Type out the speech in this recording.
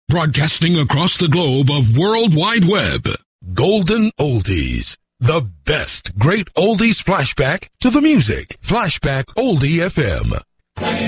broadcasting across the globe of World Wide Web. Golden Oldies. The best great oldies flashback to the music. Flashback Oldie FM.